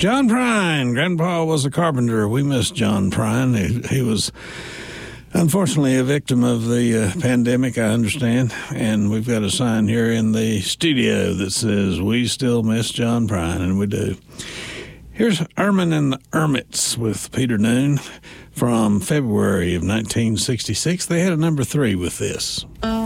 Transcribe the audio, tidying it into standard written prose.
John Prine. Grandpa was a carpenter. We miss John Prine. He was unfortunately a victim of the pandemic, I understand. And we've got a sign here in the studio that says, we still miss John Prine, and we do. Here's Ermin and the Ermits with Peter Noone from February of 1966. They had a number 3 with this.